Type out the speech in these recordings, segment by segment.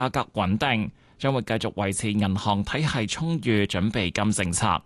價格穩定，將會繼續維持銀行體系充裕準備金政策。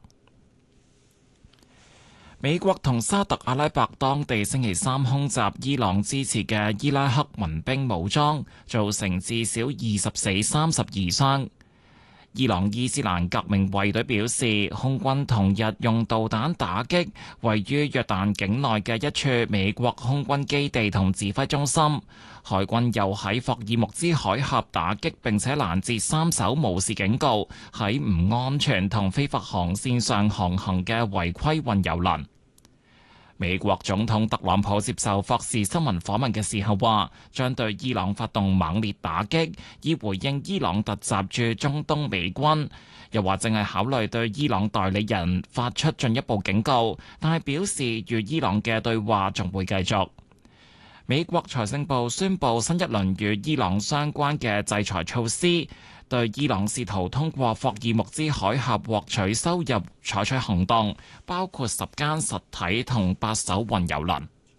美國同沙特阿拉伯當地星期三空襲伊朗支持嘅伊拉克民兵武裝，造成至少20死32傷。伊朗伊斯蘭革命衛隊表示，空軍同日用導彈打擊位於約旦境內嘅一處美國空軍基地同指揮中心。海軍又喺霍爾木茲海峽打擊並且攔截3艘無視警告喺唔安全同非法航線上航行嘅違規運油輪。美國總統特朗普接受霍士新聞訪問嘅時候話，將對伊朗發動猛烈打擊，以回應伊朗突襲駐中東美軍。又話正係考慮對伊朗代理人發出進一步警告，但係表示與伊朗嘅對話仲會繼續。美國財政部宣布新一輪與伊朗相關嘅制裁措施，對伊朗試圖通過霍爾木茲海峽獲取收入採取行動，包括10間實體同8艘運油輪。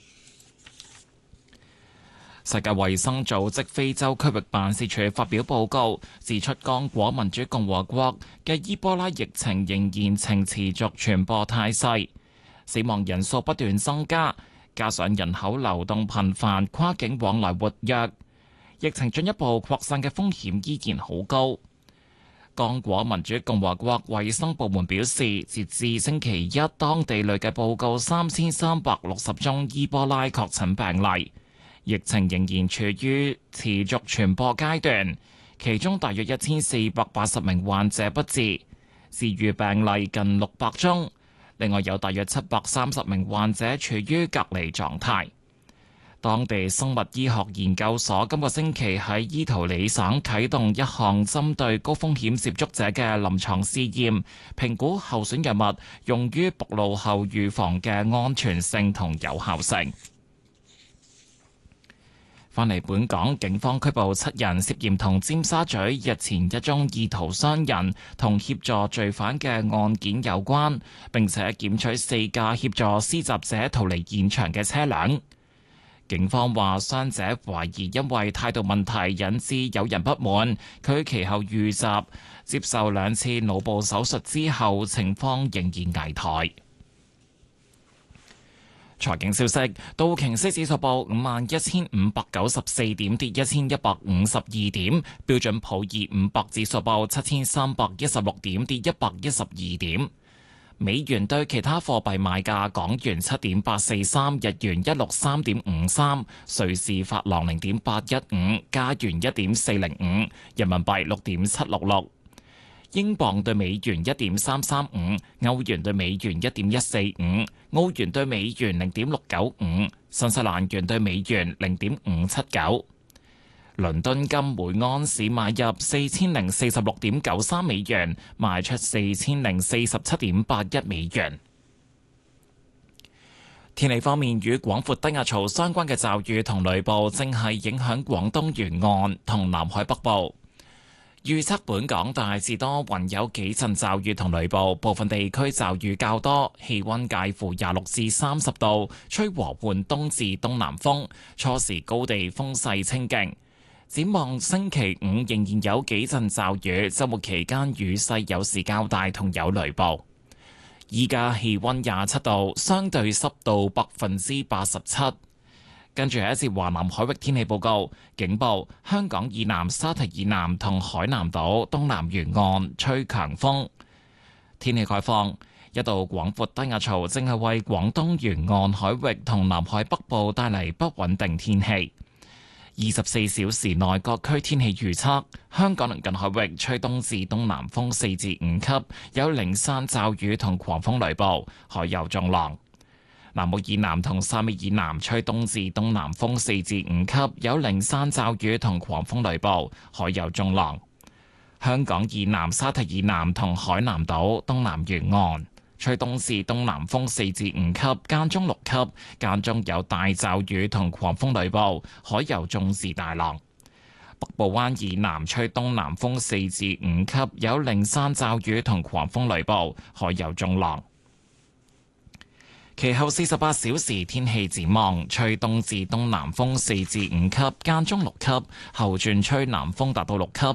世界衛生組織非洲區域辦事處發表報告，指出剛果民主共和國嘅伊波拉疫情仍然呈持續傳播態勢，死亡人數不斷增加，加上人口流動頻繁，跨境往來活躍，疫情進一步擴散嘅風險依然好高。剛果民主共和國衛生部門表示，截至星期一，當地累計報告3360宗伊波拉確診病例，疫情仍然處於持續傳播階段，其中大約1480名患者不治，治癒病例近600宗。另外有大約730名患者處於隔離狀態。當地生物醫學研究所今個星期喺伊圖里省啟動一項針對高風險接觸者嘅臨床試驗，評估候選藥物用於暴露後預防嘅安全性同有效性。返嚟本港，警方拘捕7人，涉嫌同尖沙咀日前一宗意圖傷人同協助罪犯嘅案件有關，並且檢取4架協助施襲者逃離現場嘅車輛。警方話，傷者懷疑因為態度問題引致有人不滿，佢其後遇襲，接受2次腦部手術之後，情況仍然危殆。財經消息，道瓊斯指數報51,594點，跌1152點；標準普爾500指數報7316點，跌112點。美元對其他貨幣賣價：港元7.843，日元163.53，瑞士法郎0.815，加元1.405，人民幣6.766。英鎊對美元1.335，歐元對美元1.145，澳元對美元0.695，新西蘭元對美元0.579。倫敦金每盎司買入4046.93美元，賣出4047.81美元。天氣方面，與廣闊低壓槽相關嘅驟雨同雷暴正係影響廣東沿岸同南海北部。預測本港大致多雲，有幾陣驟雨同雷暴，部分地區驟雨較多，氣溫介乎26至30度，吹和緩東至東南風，初時高地風勢清勁。展望星期五仍然有幾陣驟雨，週末期間雨勢有時較大同有雷暴。依家氣溫27度，相對濕度87%。跟住係一節華南海域天氣報告，警報：香港以南、沙堤以南同海南島東南沿岸吹強風。天氣概況：一道廣闊低壓槽正係為廣東沿岸海域同南海北部帶嚟不穩定天氣。24小時內各區天氣預測：香港鄰近海域吹東至東南風4至5級，有零散驟雨同狂風雷暴，海有中浪。南澳以南同汕尾以南吹東至東南風4至5級，有零散驟雨同狂風雷暴，海有中浪。香港以南、沙堤以南同海南島東南沿岸吹東至東南風4至5級，間中6級，間中有大驟雨同狂風雷暴，海有中至大浪。北部灣以南吹東南風4至5級，有零散驟雨同狂風雷暴，海有中浪。 其後48小時天氣展望，吹東至東南風4至5級，間中6級，後轉吹南風達到6級。